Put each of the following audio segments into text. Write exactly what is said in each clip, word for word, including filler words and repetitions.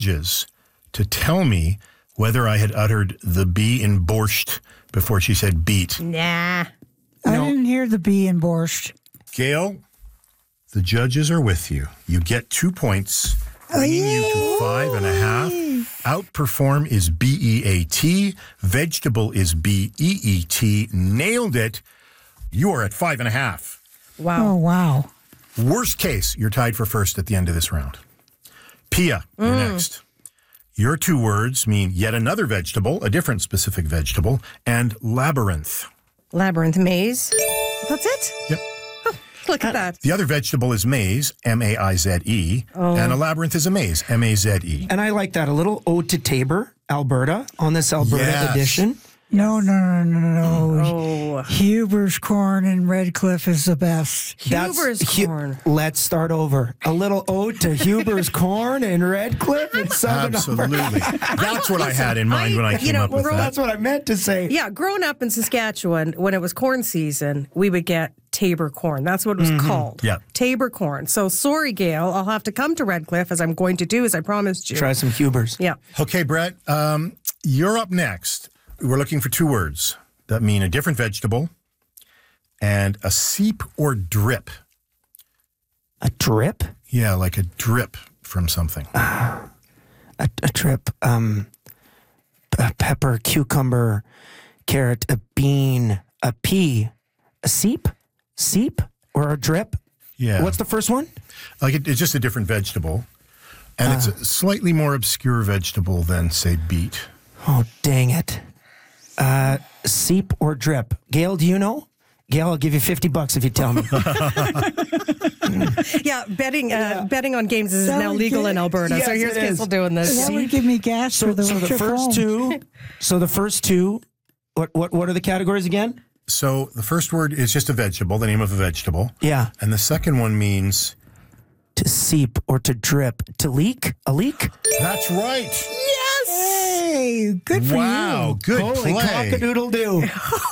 judges to tell me whether I had uttered the B in borscht before she said beat. Nah. I No. didn't hear the B in borscht. Gail, the judges are with you. You get two points, bringing you to five and a half. Outperform is B E A T. Vegetable is B E E T. Nailed it. You are at five and a half. Wow. Oh, wow. Worst case, you're tied for first at the end of this round. Pia, you're next. Your two words mean yet another vegetable, a different specific vegetable, and labyrinth. Labyrinth maze. That's it? Yep. Look at that. The other vegetable is maize, M A I Z E, Oh. and a labyrinth is a maze, M A Z E. And I like that. A little ode to Tabor, Alberta, on this Alberta Yes. edition. No, no, no, no, no. Oh. Huber's corn in Red Cliff is the best. Huber's Hu- corn. Let's start over. A little ode to Huber's corn in Red Cliff in Southern Absolutely. Alberta. That's what I had in mind when I you came know, up with we're- that. That's what I meant to say. Yeah, growing up in Saskatchewan, when it was corn season, we would get Tabor corn. That's what it was called. Yeah. Tabor corn. So sorry, Gail. I'll have to come to Red Cliff, as I'm going to do, as I promised you. Try some Huber's. Yeah. Okay, Brett, um, you're up next. We're looking for two words that mean a different vegetable and a seep or drip. A drip? Yeah, like a drip from something. A, a drip. Um, a pepper, cucumber, carrot, a bean, a pea, a seep? Seep or a drip? Yeah. What's the first one? Like it, it's just a different vegetable. And it's a slightly more obscure vegetable than, say, beet. Oh, dang it. Uh, seep or drip? Gail, do you know? Gail, I'll give you fifty bucks if you tell me. Yeah, betting uh, betting on games is That now would legal get- in Alberta. Yes, so here's it is. Kissel doing this. That would give me gas So, for the so the trip first home. two, so the first two, what, what, what are the categories again? So the first word is just a vegetable, the name of a vegetable. Yeah. And the second one means, To seep or to drip, to leak, a leak. that's right. Hey, good for Wow, you. good Holy play. cock-a-doodle-doo.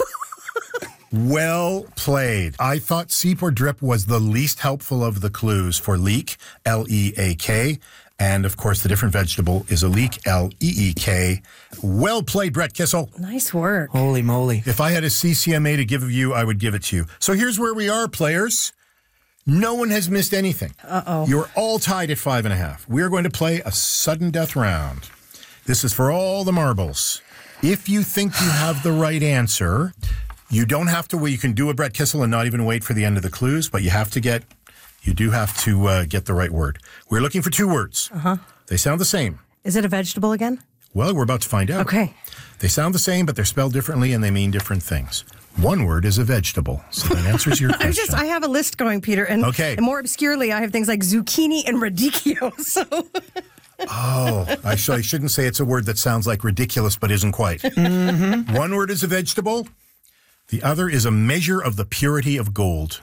Well played. I thought seep or drip was the least helpful of the clues for leek, L E A K. And, of course, the different vegetable is a leek, L E E K. Well played, Brett Kissel. Nice work. Holy moly. If I had a C C M A to give you, I would give it to you. So here's where we are, players. No one has missed anything. Uh-oh. You're all tied at five and a half. We are going to play a sudden death round. This is for all the marbles. If you think you have the right answer, you don't have to wait. You can do a Brett Kissel and not even wait for the end of the clues, but you have to get, you do have to uh, get the right word. We're looking for two words. Uh-huh. They sound the same. Is it a vegetable again? Well, we're about to find out. Okay. They sound the same, but they're spelled differently and they mean different things. One word is a vegetable, so that answers your question. I'm just, I have a list going, Peter. And, Okay. and more obscurely, I have things like zucchini and radicchio. So Oh, I, sh- I shouldn't say it's a word that sounds like ridiculous but isn't quite. Mm-hmm. One word is a vegetable. The other is a measure of the purity of gold.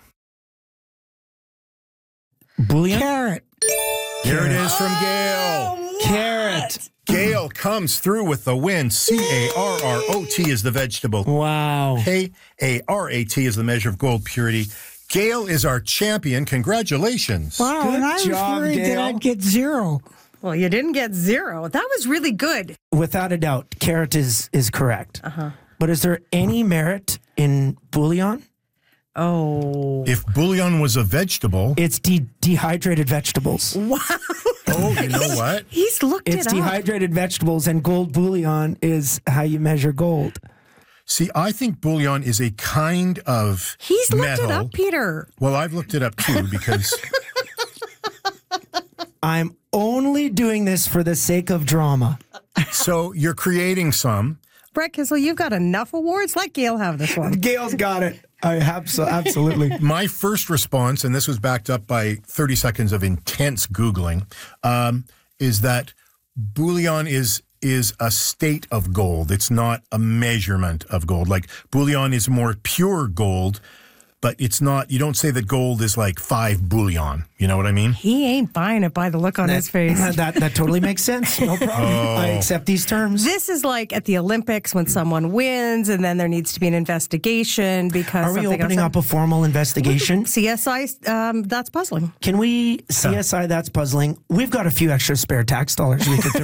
Bouillon? Carrot. Here it is from Gail. Carrot. Gail comes through with the win. C A R R O T is the vegetable. Wow. K A R A T is the measure of gold purity. Gail is our champion. Congratulations. Wow, Good and I was job, worried that Gail. I'd get zero. well, you didn't get zero. That was really good. Without a doubt, carrot is, is correct. Uh-huh. But is there any merit in bouillon? Oh. If bouillon was a vegetable, It's de- dehydrated vegetables. Wow. oh, you know what? He's looked It's it up. dehydrated vegetables, and gold bouillon is how you measure gold. See, I think bouillon is a kind of He's looked metal. it up, Peter. Well, I've looked it up too because I'm only doing this for the sake of drama. so you're creating some. Brett Kissel, you've got enough awards. Let Gail have this one. Gail's got it. I have so absolutely. My first response, and this was backed up by thirty seconds of intense Googling, um, is that bouillon is is a state of gold. It's not a measurement of gold. Like bouillon is more pure gold, but it's not, you don't say that gold is like five bouillon. You know what I mean? He ain't buying it by the look on his face. That that totally makes sense. No problem. I accept these terms. This is like at the Olympics when someone wins and then there needs to be an investigation because Are we something opening else- up a formal investigation? C S I, um, that's puzzling. Can we C S I? That's puzzling. We've got a few extra spare tax dollars we could throw